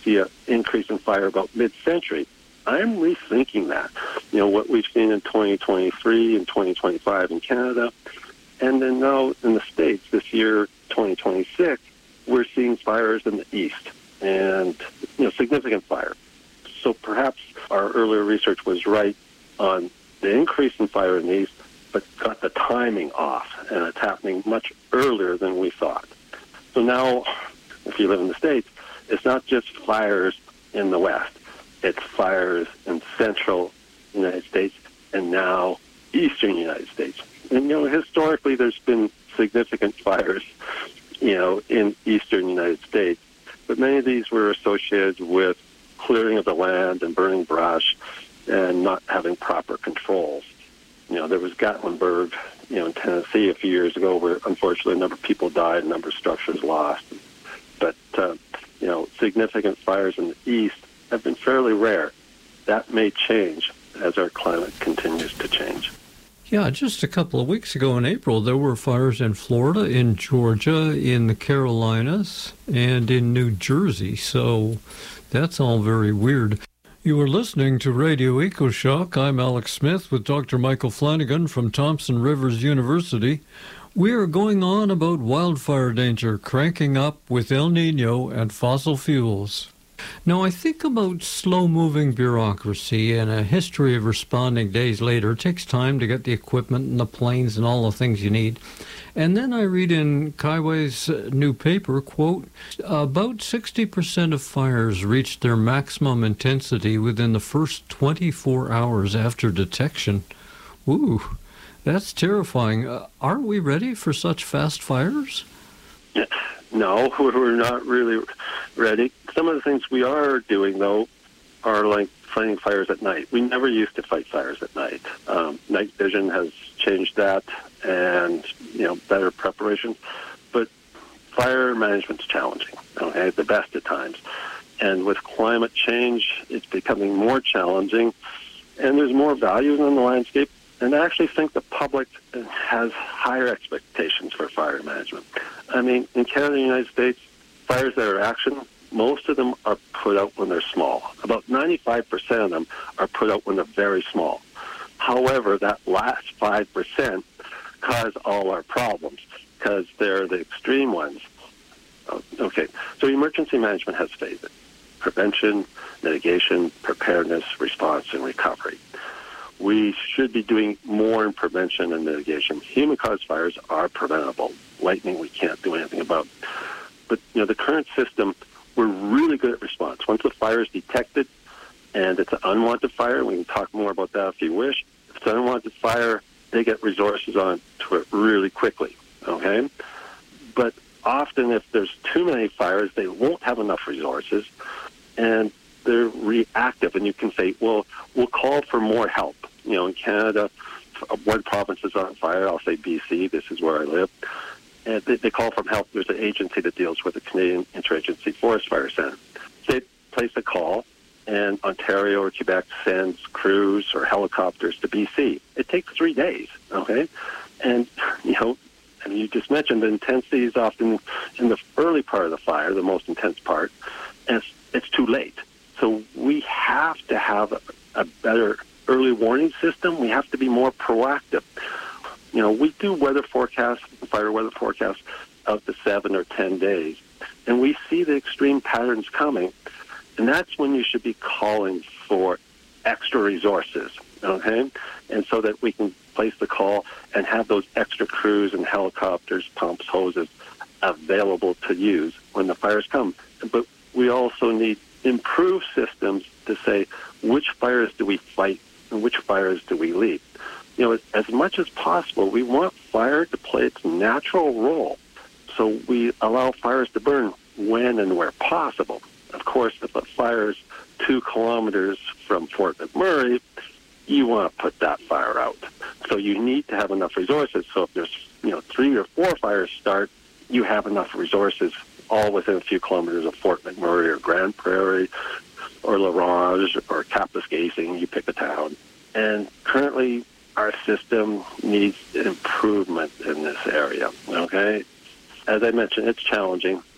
see an increase in fire about mid-century. I'm rethinking that. What we've seen in 2023 and 2025 in Canada, and then now in the States this year, 2026, we're seeing fires in the east and, significant fire. So perhaps our earlier research was right on the increase in fire in the east, but got the timing off, and it's happening much earlier than we thought. So now, if you live in the States, it's not just fires in the west. It's fires in central United States and now eastern United States. And, historically there's been significant fires, in eastern United States, but many of these were associated with clearing of the land and burning brush and not having proper controls. There was Gatlinburg, in Tennessee a few years ago where unfortunately a number of people died, a number of structures lost. But, significant fires in the east have been fairly rare. That may change as our climate continues to change. Yeah, just a couple of weeks ago in April, there were fires in Florida, in Georgia, in the Carolinas, and in New Jersey. So that's all very weird. You are listening to Radio EcoShock. I'm Alex Smith with Dr. Michael Flanagan from Thompson Rivers University. We are going on about wildfire danger cranking up with El Nino and fossil fuels. Now, I think about slow-moving bureaucracy and a history of responding days later. It takes time to get the equipment and the planes and all the things you need. And then I read in Kaiway's new paper, quote, about 60% of fires reach their maximum intensity within the first 24 hours after detection. Ooh, that's terrifying. Aren't we ready for such fast fires? No, we're not really ready. Some of the things we are doing, though, are like fighting fires at night. We never used to fight fires at night. Night vision has changed that and, better preparation. But fire management's challenging, at the best of times. And with climate change, it's becoming more challenging. And there's more values in the landscape. And I actually think the public has higher expectations for fire management. In Canada and the United States, fires that are action, most of them are put out when they're small. About 95% of them are put out when they're very small. However, that last 5% cause all our problems because they're the extreme ones. Okay, so emergency management has phases: prevention, mitigation, preparedness, response, and recovery. We should be doing more in prevention and mitigation. Human-caused fires are preventable. Lightning, we can't do anything about. But, the current system, we're really good at response. Once the fire is detected and it's an unwanted fire, we can talk more about that if you wish. If it's an unwanted fire, they get resources on to it really quickly, okay? But often if there's too many fires, they won't have enough resources, and they're reactive. And you can say, well, we'll call for more help. In Canada, one province is on fire. I'll say BC. This is where I live. And they call for help. There's an agency that deals with the Canadian Interagency Forest Fire Center. They place a call, and Ontario or Quebec sends crews or helicopters to BC. It takes 3 days, okay? And, you just mentioned the intensity is often in the early part of the fire, the most intense part, and it's too late. So we have to have a better early warning system. We have to be more proactive. We do weather forecasts, fire weather forecasts out to 7 or 10 days, and we see the extreme patterns coming, and that's when you should be calling for extra resources, okay? And so that we can place the call and have those extra crews and helicopters, pumps, hoses available to use when the fires come. But we also need improved systems to say which fires do we fight and which fires do we leave. As much as possible, we want fire to play its natural role. So we allow fires to burn when and where possible. Of course, if a fire is 2 kilometers from Fort McMurray, you want to put that fire out. So you need to have enough resources. So if there's 3 or 4 fires start, you have enough resources all within a few kilometers of Fort McMurray or Grand Prairie or La Ronge or Kapuskasing, you pick a town. And currently, our system needs improvement in this area, okay? As I mentioned, it's challenging.